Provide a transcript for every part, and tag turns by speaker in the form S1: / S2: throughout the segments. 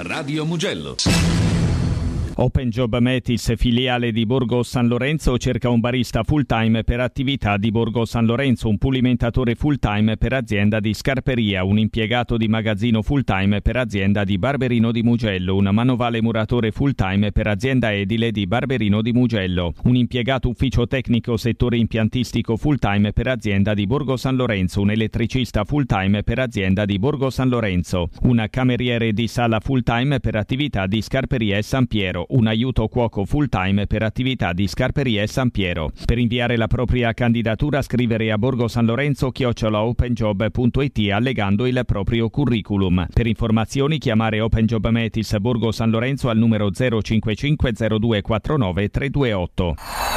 S1: Radio Mugello.
S2: Open Job Metis, filiale di Borgo San Lorenzo, cerca un barista full time per attività di Borgo San Lorenzo, un pulimentatore full time per azienda di Scarperia, un impiegato di magazzino full time per azienda di Barberino di Mugello, un manovale muratore full time per azienda edile di Barberino di Mugello, un impiegato ufficio tecnico settore impiantistico full time per azienda di Borgo San Lorenzo, un elettricista full time per azienda di Borgo San Lorenzo, un cameriere di sala full time per attività di Scarperia e San Piero, un aiuto cuoco full time per attività di Scarperia e San Piero. Per inviare la propria candidatura scrivere a borgosanlorenzo@openjob.it allegando il proprio curriculum. Per informazioni chiamare Open Job Metis Borgo San Lorenzo al numero 055 0249 328.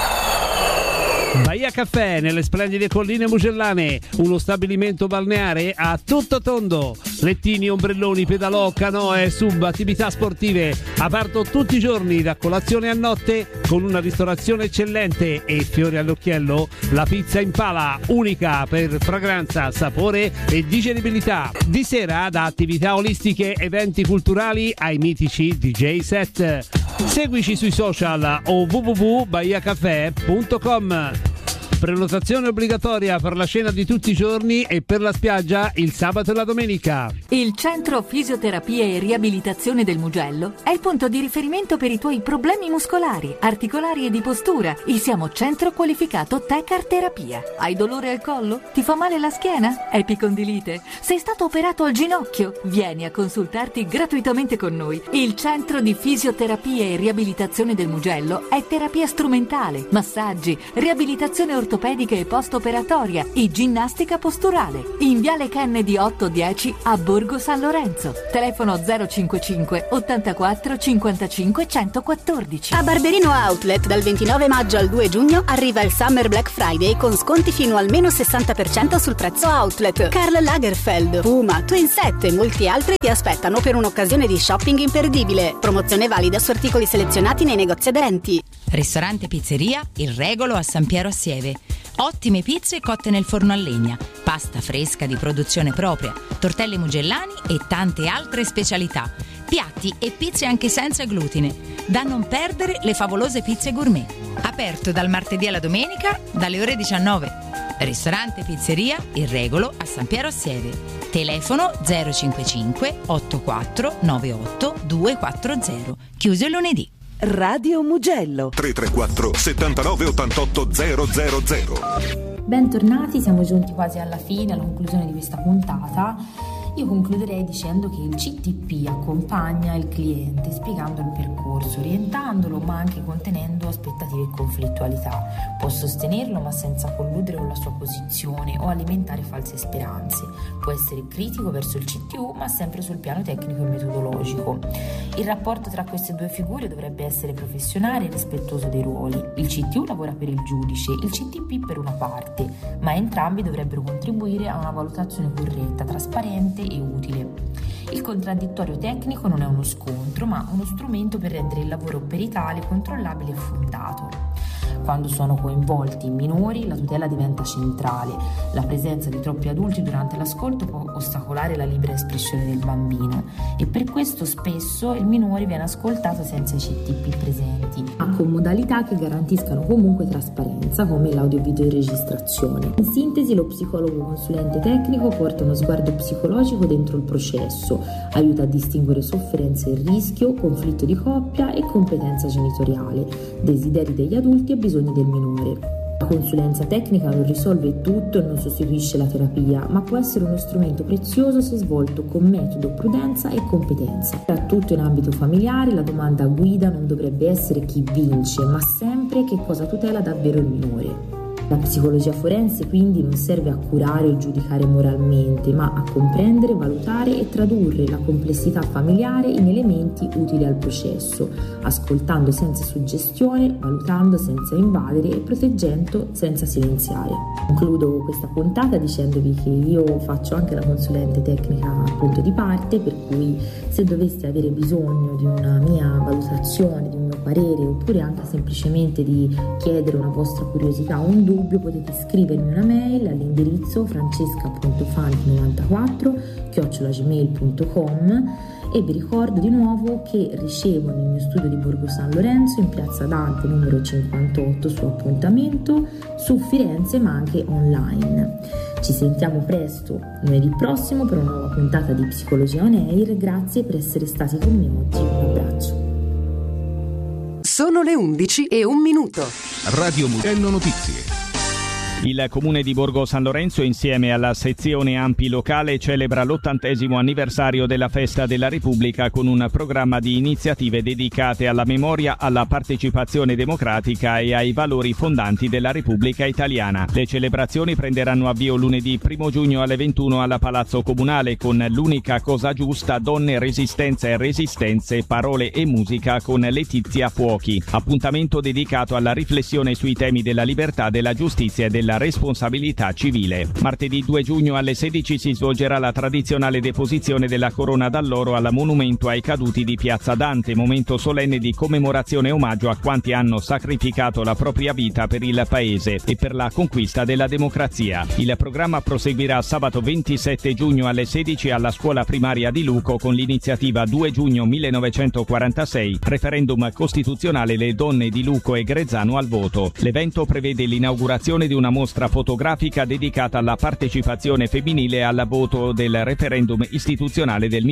S3: Bahia Caffè nelle splendide colline mugellane, uno stabilimento balneare a tutto tondo, lettini, ombrelloni, pedalò, canoe, sub, attività sportive, aperto tutti i giorni da colazione a notte con una ristorazione eccellente e fiori all'occhiello, la pizza in pala, unica per fragranza, sapore e digeribilità. Di sera da attività olistiche, eventi culturali ai mitici DJ set. Seguici sui social o www.bahiacaffè.com. Prenotazione obbligatoria per la cena di tutti i giorni e per la spiaggia il sabato e la domenica.
S4: Il Centro Fisioterapia e Riabilitazione del Mugello è il punto di riferimento per i tuoi problemi muscolari, articolari e di postura. Il siamo centro qualificato Tecar Terapia. Hai dolore al collo? Ti fa male la schiena? Epicondilite? Sei stato operato al ginocchio? Vieni a consultarti gratuitamente con noi. Il Centro di Fisioterapia e Riabilitazione del Mugello è terapia strumentale, massaggi, riabilitazione ortopedica e post-operatoria e ginnastica posturale. In Viale Kennedy 810 a Borgo San Lorenzo. Telefono 055 84 55 114.
S5: A Barberino Outlet dal 29 maggio al 2 giugno arriva il Summer Black Friday con sconti fino al meno 60% sul prezzo outlet. Karl Lagerfeld, Puma, Twin Set e molti altri ti aspettano per un'occasione di shopping imperdibile. Promozione valida su articoli selezionati nei negozi aderenti.
S6: Ristorante Pizzeria Il Regolo a San Piero a Sieve. Ottime pizze cotte nel forno a legna, pasta fresca di produzione propria, tortelli mugellani e tante altre specialità. Piatti e pizze anche senza glutine. Da non perdere le favolose pizze gourmet. Aperto dal martedì alla domenica dalle ore 19. Ristorante Pizzeria Il Regolo a San Piero a Sieve. Telefono 055 84 98 240. Chiuso il lunedì.
S7: Radio Mugello
S1: 334 79 88 000.
S8: Bentornati, siamo giunti quasi alla fine, alla conclusione di questa puntata. Io concluderei dicendo che il CTP accompagna il cliente spiegando il percorso, orientandolo ma anche contenendo aspettative e conflittualità. Può sostenerlo ma senza colludere con la sua posizione o alimentare false speranze. Può essere critico verso il CTU ma sempre sul piano tecnico e metodologico. Il rapporto tra queste due figure dovrebbe essere professionale e rispettoso dei ruoli. Il CTU lavora per il giudice, il CTP per una parte, ma entrambi dovrebbero contribuire a una valutazione corretta, trasparente e utile. Il contraddittorio tecnico non è uno scontro, ma uno strumento per rendere il lavoro peritale, controllabile e fondato. Quando sono coinvolti i minori, la tutela diventa centrale. La presenza di troppi adulti durante l'ascolto può ostacolare la libera espressione del bambino e per questo spesso il minore viene ascoltato senza i CTP presenti, ma con modalità che garantiscano comunque trasparenza, come l'audio-video-registrazione. In sintesi, lo psicologo consulente tecnico porta uno sguardo psicologico dentro il processo, aiuta a distinguere sofferenza e rischio, conflitto di coppia e competenza genitoriale, desideri degli adulti e bisogni del minore. La consulenza tecnica non risolve tutto e non sostituisce la terapia, ma può essere uno strumento prezioso se svolto con metodo, prudenza e competenza. Soprattutto in ambito familiare, la domanda guida non dovrebbe essere chi vince, ma sempre che cosa tutela davvero il minore. La psicologia forense quindi non serve a curare o giudicare moralmente, ma a comprendere, valutare e tradurre la complessità familiare in elementi utili al processo, ascoltando senza suggestione, valutando senza invadere e proteggendo senza silenziare. Concludo questa puntata dicendovi che io faccio anche la consulente tecnica punto di parte, per cui se doveste avere bisogno di una mia valutazione, di un mio parere, oppure anche semplicemente di chiedere una vostra curiosità o un dubbio, dubbio potete scrivermi una mail all'indirizzo francesca.fanti94@gmail.com e vi ricordo di nuovo che ricevo nel mio studio di Borgo San Lorenzo in Piazza Dante numero 58 su appuntamento su Firenze ma anche online. Ci sentiamo presto lunedì prossimo per una nuova puntata di Psicologia On Air. Grazie per essere stati con me oggi, un abbraccio.
S7: Sono le 11:01.
S1: Radio Mugello Notizie.
S2: Il comune di Borgo San Lorenzo, insieme alla sezione ANPI locale, celebra l'80° anniversario della Festa della Repubblica con un programma di iniziative dedicate alla memoria, alla partecipazione democratica e ai valori fondanti della Repubblica Italiana. Le celebrazioni prenderanno avvio lunedì 1 giugno alle 21 alla Palazzo Comunale con l'unica cosa giusta, donne, resistenza e resistenze, parole e musica con Letizia Fuochi. Appuntamento dedicato alla riflessione sui temi della libertà, della giustizia e della responsabilità civile. Martedì 2 giugno alle 16 si svolgerà la tradizionale deposizione della corona d'alloro al monumento ai caduti di Piazza Dante, momento solenne di commemorazione e omaggio a quanti hanno sacrificato la propria vita per il paese e per la conquista della democrazia. Il programma proseguirà sabato 27 giugno alle 16 alla scuola primaria di Luco con l'iniziativa 2 giugno 1946, referendum costituzionale Le donne di Luco e Grezzano al voto. L'evento prevede l'inaugurazione di una mostra fotografica dedicata alla partecipazione femminile al voto del referendum istituzionale del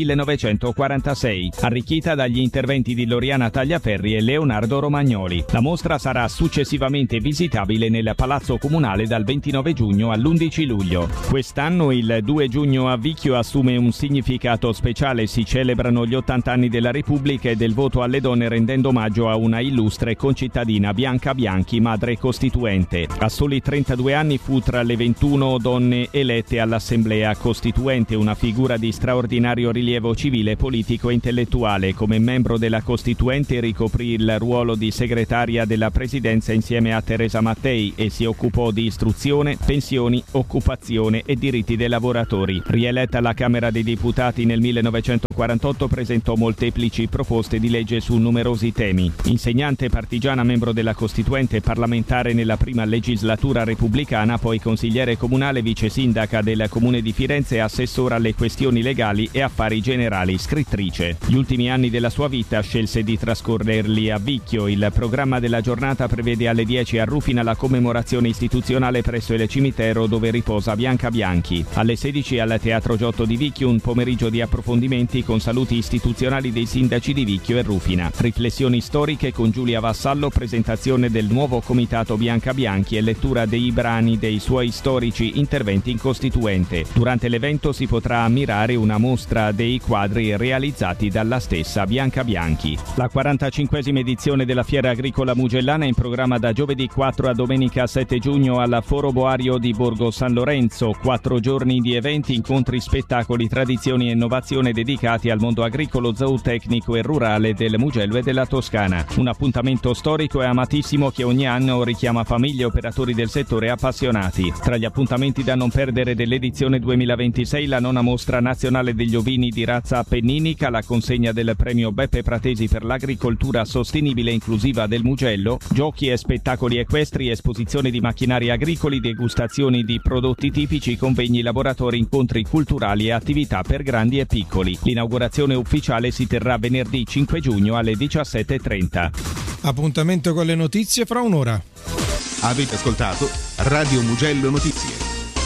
S2: 1946, arricchita dagli interventi di Loriana Tagliaferri e Leonardo Romagnoli. La mostra sarà successivamente visitabile nel Palazzo Comunale dal 29 giugno all'11 luglio. Quest'anno il 2 giugno a Vicchio assume un significato speciale. Si celebrano gli 80 anni della Repubblica e del voto alle donne, rendendo omaggio a una illustre concittadina, Bianca Bianchi, madre costituente. A soli 32 anni fu tra le 21 donne elette all'Assemblea Costituente, una figura di straordinario rilievo civile, politico e intellettuale. Come membro della Costituente ricoprì il ruolo di segretaria della Presidenza insieme a Teresa Mattei e si occupò di istruzione, pensioni, occupazione e diritti dei lavoratori. Rieletta alla Camera dei Deputati nel 1948, presentò molteplici proposte di legge su numerosi temi. Insegnante partigiana, membro della Costituente, parlamentare nella prima legislatura repubblicana, poi consigliere comunale, vice sindaca del comune di Firenze, assessora alle questioni legali e affari generali, scrittrice. Gli ultimi anni della sua vita scelse di trascorrerli a Vicchio. Il programma della giornata prevede alle 10 a Rufina la commemorazione istituzionale presso il cimitero dove riposa Bianca Bianchi. Alle 16 al Teatro Giotto di Vicchio un pomeriggio di approfondimenti con saluti istituzionali dei sindaci di Vicchio e Rufina. Riflessioni storiche con Giulia Vassallo, presentazione del nuovo comitato Bianca Bianchi e lettura dei brani dei suoi storici interventi in Costituente. Durante l'evento si potrà ammirare una mostra dei quadri realizzati dalla stessa Bianca Bianchi. La 45esima edizione della Fiera Agricola Mugellana è in programma da giovedì 4 a domenica 7 giugno al Foro Boario di Borgo San Lorenzo. 4 giorni di eventi, incontri, spettacoli, tradizioni e innovazione dedicati al mondo agricolo, zootecnico e rurale del Mugello e della Toscana. Un appuntamento storico e amatissimo che ogni anno richiama famiglie e operatori del settore appassionati. Tra gli appuntamenti da non perdere dell'edizione 2026 la 9ª mostra nazionale degli ovini di razza appenninica, la consegna del premio Beppe Pratesi per l'agricoltura sostenibile e inclusiva del Mugello, giochi e spettacoli equestri, esposizione di macchinari agricoli, degustazioni di prodotti tipici, convegni, laboratori, incontri culturali e attività per grandi e piccoli. L'inaugurazione ufficiale si terrà venerdì 5 giugno alle 17:30.
S9: Appuntamento con le notizie fra un'ora.
S1: Avete ascoltato Radio Mugello Notizie.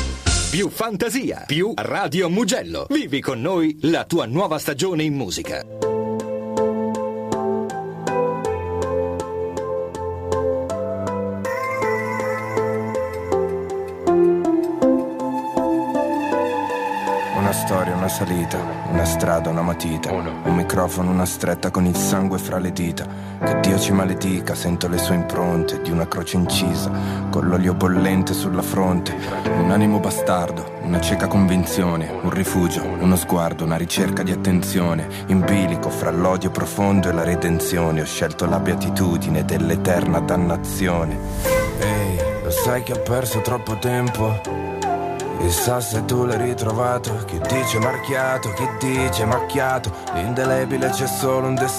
S10: Più fantasia, più Radio Mugello. Vivi con noi la tua nuova stagione in musica.
S11: Una storia, una salita, una strada, una matita, un microfono, una stretta con il sangue fra le dita. Che Dio ci maledica, sento le sue impronte di una croce incisa, con l'olio bollente sulla fronte. Un animo bastardo, una cieca convinzione, un rifugio, uno sguardo, una ricerca di attenzione. In bilico fra l'odio profondo e la redenzione, ho scelto la beatitudine dell'eterna dannazione. Ehi, lo sai che ho perso troppo tempo? Chissà se tu l'hai ritrovato. Chi dice marchiato, chi dice macchiato, indelebile c'è solo un destino.